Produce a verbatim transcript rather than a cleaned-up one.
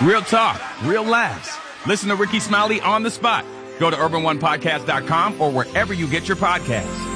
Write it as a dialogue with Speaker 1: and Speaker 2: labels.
Speaker 1: Real talk, real laughs. Listen to Ricky Smiley on the spot. Go to urban one podcast dot com or wherever you get your podcasts.